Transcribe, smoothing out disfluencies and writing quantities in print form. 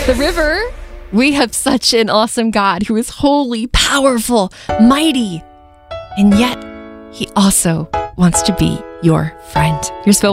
The river, we have such an awesome God who is holy, powerful, mighty, and yet he also wants to be your friend. Here's Phil